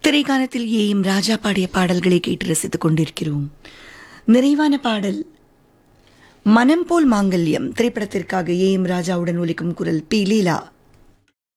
திரைக்காலத்தில் AM ராஜா பாடிய பாடல்களை கேட்டு ரசித்துக் கொண்டிருக்கிறோம். நிறைவான பாடல் மனம் போல் மாங்கல்யம் திரைப்படத்திற்காக ஏஎம் ராஜாவுடன் ஒலிக்கும் குரல் பி லீலா.